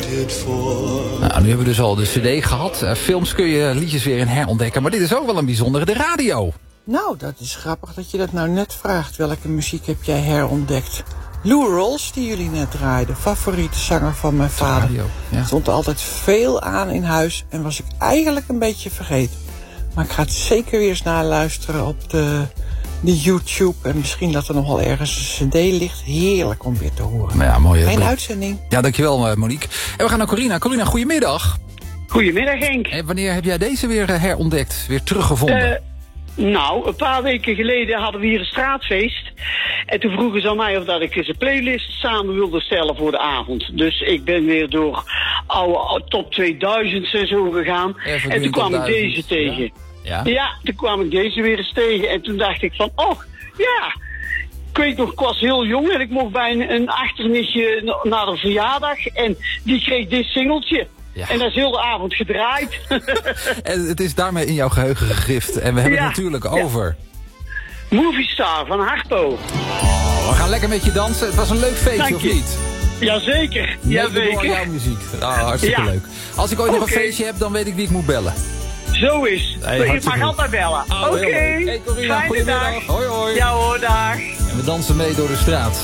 waited for. Nou, nu hebben we dus al de cd gehad. Films kun je liedjes weer in herontdekken. Maar dit is ook wel een bijzondere, de radio. Nou, dat is grappig dat je dat nou net vraagt. Welke muziek heb jij herontdekt? Lou Rawls, die jullie net draaiden. Favoriete zanger van mijn vader. Radio, ja. Stond er altijd veel aan in huis. En was ik eigenlijk een beetje vergeten. Maar ik ga het zeker weer eens naluisteren op de YouTube. En misschien dat er nog wel ergens een cd ligt. Heerlijk om weer te horen. Nou ja, mooi. Fijne uitzending. Ja, dankjewel Monique. En we gaan naar Corina. Corina, goedemiddag. Goedemiddag, Henk. En wanneer heb jij deze weer herontdekt? Weer teruggevonden? Nou, een paar weken geleden hadden we hier een straatfeest. En toen vroegen ze aan mij of dat ik eens een playlist samen wilde stellen voor de avond. Dus ik ben weer door oude top 2000 en zo gegaan. En toen kwam ik deze tegen. Ja, toen kwam ik deze weer eens tegen. En toen dacht ik van, oh, ja. Ik weet nog, ik was heel jong en ik mocht bij een achternichtje naar een verjaardag. En die kreeg dit singeltje. Ja. En dat is heel de avond gedraaid. En het is daarmee in jouw geheugen gegrift. En we hebben het natuurlijk over... Movie Star van Harpo. Oh, we gaan lekker met je dansen. Het was een leuk feestje, of niet? Jazeker. Door jouw muziek. Hartstikke leuk. Als ik ooit nog een feestje heb, dan weet ik wie ik moet bellen. Zo is. Je mag altijd bellen. Oké. Hey Corina, goedemiddag. Hoi hoi. Ja hoor, dag. En we dansen mee door de straat.